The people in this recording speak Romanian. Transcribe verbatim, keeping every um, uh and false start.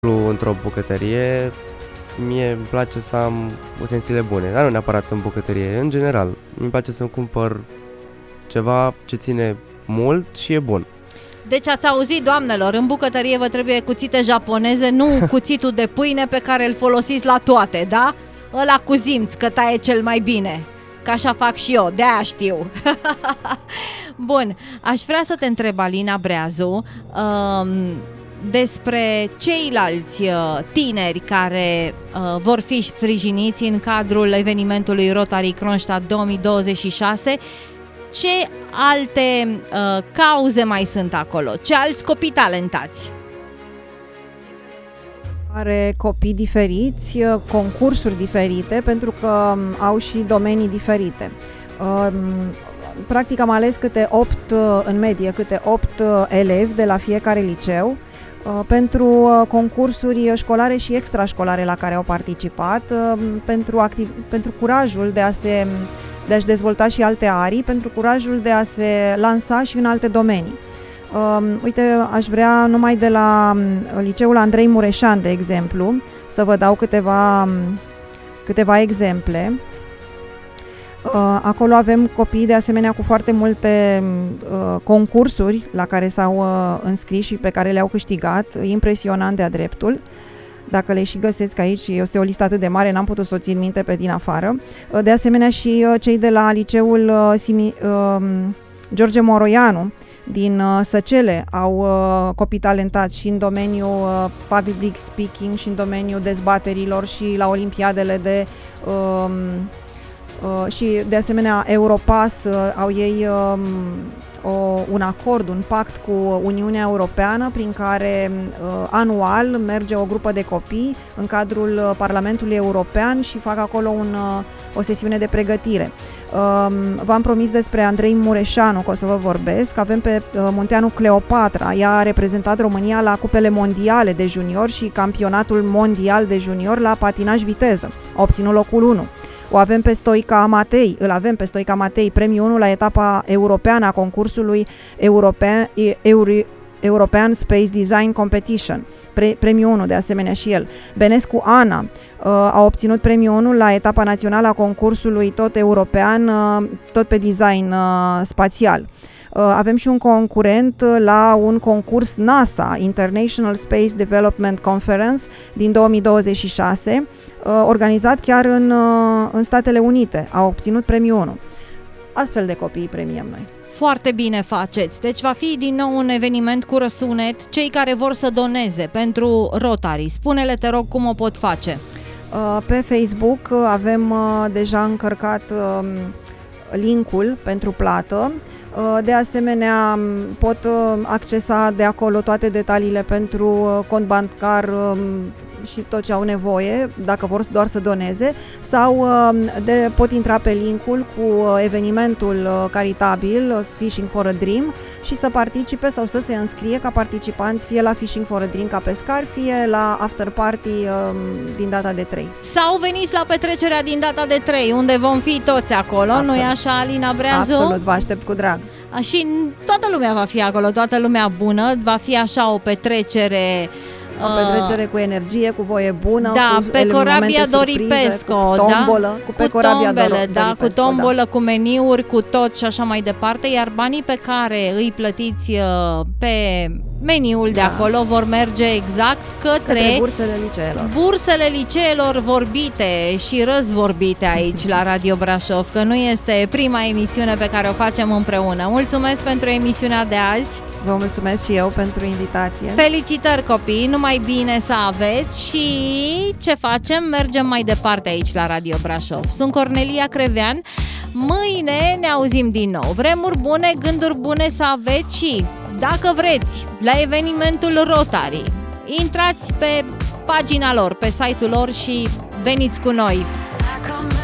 într-o bucătărie, mie îmi place să am ustensile bune, dar nu neapărat în bucătărie, în general. Îmi place să-mi cumpăr ceva ce ține mult și e bun. Deci ați auzit, doamnelor, în bucătărie vă trebuie cuțite japoneze, nu cuțitul de pâine pe care îl folosiți la toate, da? Ăla cu zimț, că taie cel mai bine. Că așa fac și eu, de-aia știu. Bun, aș vrea să te întreb, Alina Breazu, um, despre ceilalți uh, tineri care uh, vor fi sprijiniți în cadrul evenimentului Rotary Kronstadt două mii douăzeci și șase. Ce alte uh, cauze mai sunt acolo? Ce alți copii talentați? Are copii diferiți, concursuri diferite, pentru că au și domenii diferite. Practic am ales câte opt, în medie, câte opt elevi de la fiecare liceu pentru concursuri școlare și extrașcolare la care au participat, pentru, activ, pentru curajul de a se de a-și dezvolta și alte arii, pentru curajul de a se lansa și în alte domenii. Uh, uite, aș vrea numai de la liceul Andrei Mureșan, de exemplu, să vă dau câteva, câteva exemple. Uh, acolo avem copii de asemenea cu foarte multe uh, concursuri la care s-au uh, înscris și pe care le-au câștigat, impresionant de-a dreptul. Dacă le și găsesc aici, este o listă atât de mare, n-am putut să o țin minte pe din afară. De asemenea și cei de la liceul Simi, uh, George Moroianu din uh, Săcele au uh, copii talentați și în domeniul uh, public speaking și în domeniul dezbaterilor și la olimpiadele de uh, uh, și de asemenea Europass uh, au ei uh, O, un acord, un pact cu Uniunea Europeană prin care uh, anual merge o grupă de copii în cadrul Parlamentului European și fac acolo un, uh, o sesiune de pregătire. Uh, v-am promis despre Andrei Mureșanu că o să vă vorbesc. Avem pe uh, Munteanu Cleopatra, ea a reprezentat România la cupele mondiale de junior și campionatul mondial de junior la patinaj viteză. A obținut locul unu. O avem pe Stoica Matei, îl avem pe Stoica Matei, premiul unu la etapa europeană a concursului European, Euro, European Space Design Competition, Pre, premiul unu de asemenea și el. Benescu Ana uh, a obținut premiul unu la etapa națională a concursului tot european, uh, tot pe design uh, spațial. Uh, avem și un concurent la un concurs NASA, International Space Development Conference din două mii douăzeci și șase, uh, organizat chiar în, uh, în Statele Unite. A obținut premiul unu. Astfel de copii premiem noi. Foarte bine faceți. Deci va fi din nou un eveniment cu răsunet. Cei care vor să doneze pentru Rotary, spune-le, te rog, cum o pot face. Uh, pe Facebook uh, avem uh, deja încărcat uh, linkul pentru plată. De asemenea, pot accesa de acolo toate detaliile pentru cont bancar și tot ce au nevoie, dacă vor doar să doneze, sau de, pot intra pe linkul cu evenimentul caritabil Fishing for a Dream și să participe sau să se înscrie ca participanți fie la Fishing for a Dream ca pescar, fie la after party din data de trei. Sau veniți la petrecerea din data de trei, unde vom fi toți acolo, Absolut. Nu-i așa, Alina Breazu? Absolut, vă aștept cu drag. Și toată lumea va fi acolo, toată lumea bună, va fi așa o petrecere... O petrecere cu energie, cu voie bună, da, cu pe corabia Doripesco, cu tombolă, da? cu, pe cu tombele, da, cu tombolă, da. Cu meniuri, cu tot și așa mai departe, iar banii pe care îi plătiți pe meniul de acolo vor merge exact către, către bursele liceelor. Bursele liceelor vorbite și răzvorbite aici la Radio Brașov, că nu este prima emisiune pe care o facem împreună. Mulțumesc pentru emisiunea de azi. Vă mulțumesc și eu pentru invitație. Felicitări, copii, numai bine să aveți. Și ce facem? Mergem mai departe aici la Radio Brașov. Sunt Cornelia Crevean. Mâine ne auzim din nou. Vremuri bune, gânduri bune să aveți și, dacă vreți, la evenimentul Rotary, intrați pe pagina lor, pe site-ul lor și veniți cu noi.